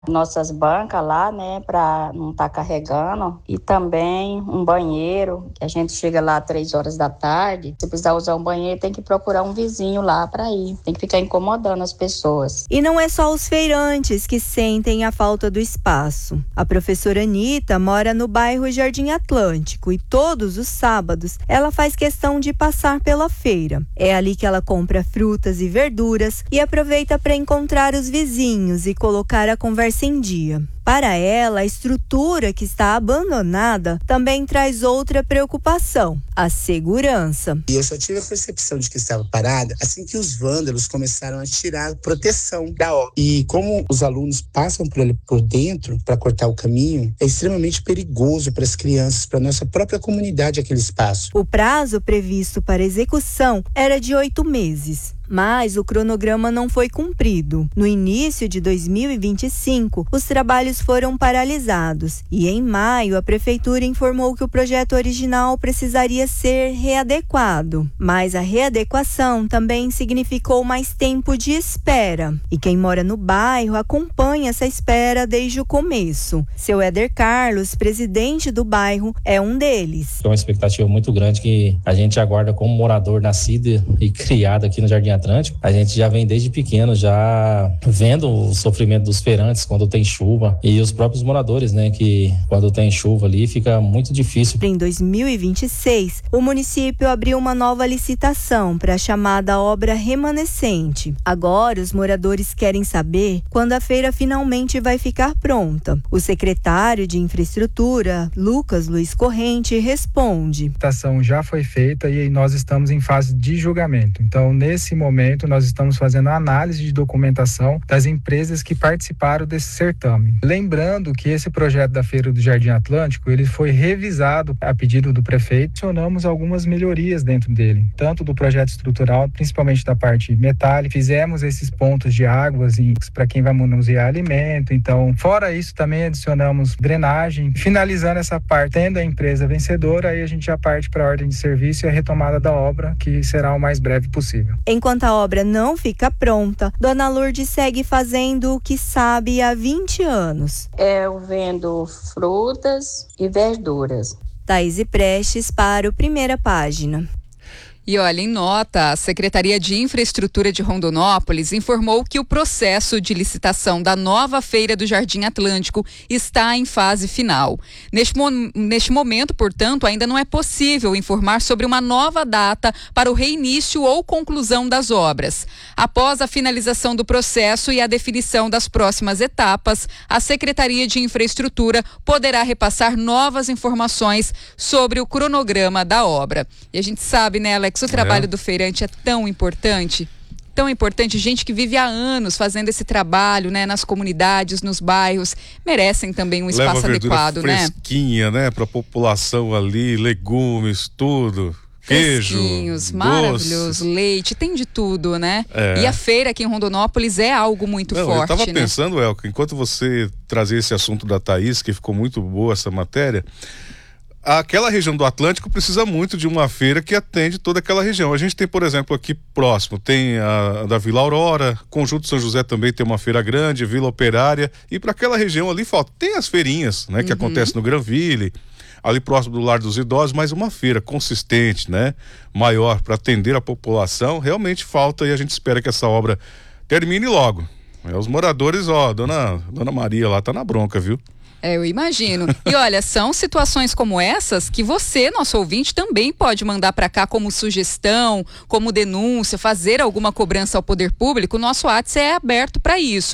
Nossas bancas lá, né, para não estar carregando, e também um banheiro, que a gente chega lá às 3 horas da tarde, se precisar usar um banheiro tem que procurar um vizinho lá para ir, tem que ficar incomodando as pessoas. E não é só os feirantes que sentem a falta do espaço. A professora Anitta mora no bairro Jardim Atlântico e todos os sábados ela faz questão de passar pela feira. É ali que ela compra frutas e verduras e aproveita para encontrar os vizinhos e colocar a conversa em dia. Para ela, a estrutura que está abandonada também traz outra preocupação: a segurança. E eu só tive a percepção de que estava parada assim que os vândalos começaram a tirar a proteção da obra. E como os alunos passam por dentro para cortar o caminho, é extremamente perigoso para as crianças, para a nossa própria comunidade aquele espaço. O prazo previsto para execução era de 8 meses. Mas o cronograma não foi cumprido. No início de 2025, os trabalhos foram paralisados e em maio a prefeitura informou que o projeto original precisaria ser readequado. Mas a readequação também significou mais tempo de espera. E quem mora no bairro acompanha essa espera desde o começo. Seu Éder Carlos, presidente do bairro, é um deles. É uma expectativa muito grande que a gente aguarda como morador nascido e criado aqui no Jardim Atlântico. A gente já vem desde pequeno já vendo o sofrimento dos feirantes quando tem chuva e os próprios moradores, né, que quando tem chuva ali fica muito difícil. Em 2026, o município abriu uma nova licitação para a chamada obra remanescente. Agora, os moradores querem saber quando a feira finalmente vai ficar pronta. O secretário de Infraestrutura, Lucas Luiz Corrente, responde: A licitação já foi feita e nós estamos em fase de julgamento. Então, nesse momento, nós estamos fazendo a análise de documentação das empresas que participaram desse certame. Lembrando que esse projeto da Feira do Jardim Atlântico, ele foi revisado a pedido do prefeito. Adicionamos algumas melhorias dentro dele, tanto do projeto estrutural, principalmente da parte metálica. Fizemos esses pontos de águas para quem vai manusear alimento. Então, fora isso, também adicionamos drenagem. Finalizando essa parte, tendo a empresa vencedora, aí a gente já parte para a ordem de serviço e a retomada da obra, que será o mais breve possível. Enquanto a obra não fica pronta, Dona Lourdes segue fazendo o que sabe há 20 anos. Eu vendo frutas e verduras. Thaís Prestes para o Primeira Página. E olha, em nota, a Secretaria de Infraestrutura de Rondonópolis informou que o processo de licitação da nova Feira do Jardim Atlântico está em fase final. Neste momento, portanto, ainda não é possível informar sobre uma nova data para o reinício ou conclusão das obras. Após a finalização do processo e a definição das próximas etapas, a Secretaria de Infraestrutura poderá repassar novas informações sobre o cronograma da obra. E a gente sabe, né, Alex, o trabalho do feirante é tão importante, gente que vive há anos fazendo esse trabalho, né, nas comunidades, nos bairros, merecem também um espaço adequado, né? Fresquinha, né, para a população ali, legumes, tudo. Queijo, fresquinhos, maravilhoso, leite, tem de tudo, né? E a feira aqui em Rondonópolis é algo muito forte, eu tava né? pensando, Elka, enquanto você trazia esse assunto da Thaís, que ficou muito boa essa matéria, aquela região do Atlântico precisa muito de uma feira que atende toda aquela região. A gente tem, por exemplo, aqui próximo, tem a da Vila Aurora, Conjunto São José também tem uma feira grande, Vila Operária, e para aquela região ali falta. Tem as feirinhas, né, que acontecem no Granville, ali próximo do Lar dos Idosos, mas uma feira consistente, né, maior para atender a população, realmente falta, e a gente espera que essa obra termine logo. Os moradores, Dona Maria lá tá na bronca, viu? Eu imagino. E olha, são situações como essas que você, nosso ouvinte, também pode mandar para cá como sugestão, como denúncia, fazer alguma cobrança ao poder público. O nosso WhatsApp é aberto para isso.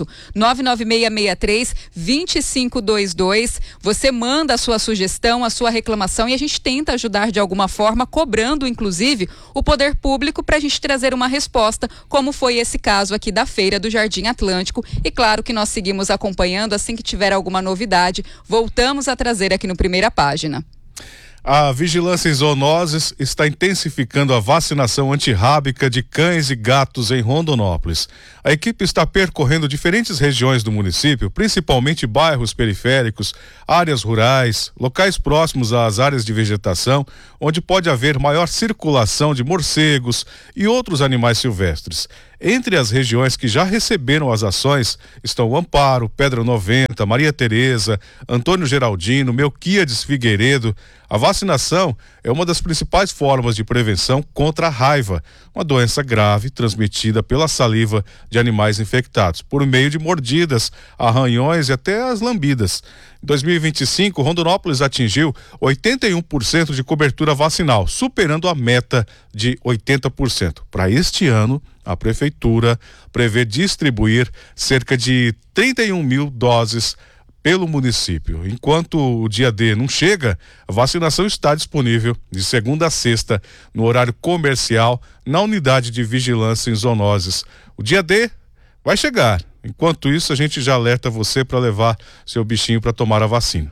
99663-2522. Você manda a sua sugestão, a sua reclamação e a gente tenta ajudar de alguma forma, cobrando, inclusive, o poder público para a gente trazer uma resposta, como foi esse caso aqui da Feira do Jardim Atlântico. E claro que nós seguimos acompanhando, assim que tiver alguma novidade, voltamos a trazer aqui no Primeira Página. A Vigilância em Zoonoses está intensificando a vacinação antirrábica de cães e gatos em Rondonópolis. A equipe está percorrendo diferentes regiões do município, principalmente bairros periféricos, áreas rurais, locais próximos às áreas de vegetação, onde pode haver maior circulação de morcegos e outros animais silvestres. Entre as regiões que já receberam as ações estão Amparo, Pedra 90, Maria Tereza, Antônio Geraldino, Melquíades Figueiredo. A vacinação é uma das principais formas de prevenção contra a raiva, uma doença grave transmitida pela saliva de animais infectados, por meio de mordidas, arranhões e até as lambidas. Em 2025, Rondonópolis atingiu 81% de cobertura vacinal, superando a meta de 80%. Para este ano, a Prefeitura prevê distribuir cerca de 31 mil doses pelo município. Enquanto o dia D não chega, a vacinação está disponível de segunda a sexta, no horário comercial, na unidade de vigilância em zoonoses. O dia D vai chegar. Enquanto isso, a gente já alerta você para levar seu bichinho para tomar a vacina.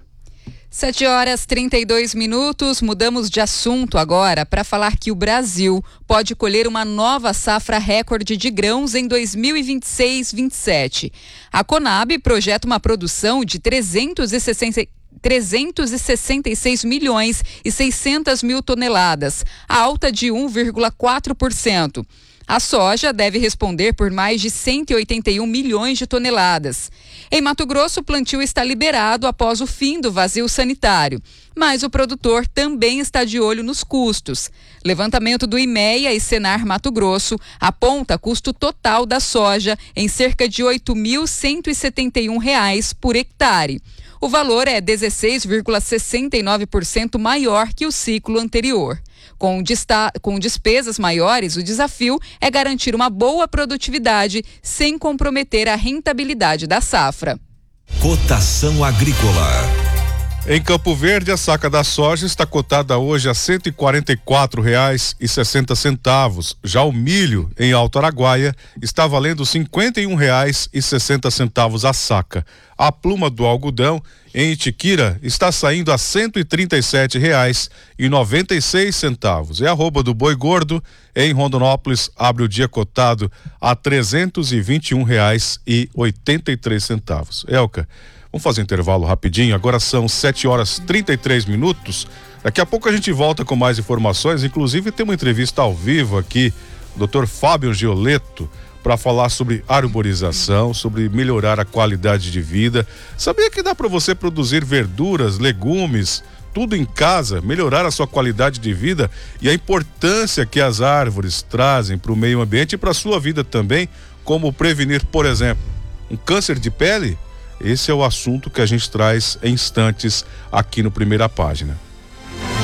7h32, mudamos de assunto agora para falar que o Brasil pode colher uma nova safra recorde de grãos em 2026-27. A Conab projeta uma produção de 366 milhões e 600 mil toneladas, alta de 1,4%. A soja deve responder por mais de 181 milhões de toneladas. Em Mato Grosso, o plantio está liberado após o fim do vazio sanitário, mas o produtor também está de olho nos custos. Levantamento do IMEA e Senar Mato Grosso aponta custo total da soja em cerca de R$ 8.171 por hectare. O valor é 16,69% maior que o ciclo anterior. Com despesas maiores, o desafio é garantir uma boa produtividade sem comprometer a rentabilidade da safra. Cotação agrícola. Em Campo Verde, a saca da soja está cotada hoje a R$ 144,60. Já o milho, em Alto Araguaia, está valendo R$ 51,60 a saca. A pluma do algodão, em Itiquira, está saindo a R$ 137,96. E a arroba do boi gordo, em Rondonópolis, abre o dia cotado a R$ 321,83. Elka, vamos fazer um intervalo rapidinho, agora são 7h33. Daqui a pouco a gente volta com mais informações, inclusive tem uma entrevista ao vivo aqui, o Dr. Fábio Gioletto, para falar sobre arborização, sobre melhorar a qualidade de vida. Sabia que dá para você produzir verduras, legumes, tudo em casa, melhorar a sua qualidade de vida e a importância que as árvores trazem para o meio ambiente e para a sua vida também, como prevenir, por exemplo, um câncer de pele? Esse é o assunto que a gente traz em instantes aqui no Primeira Página.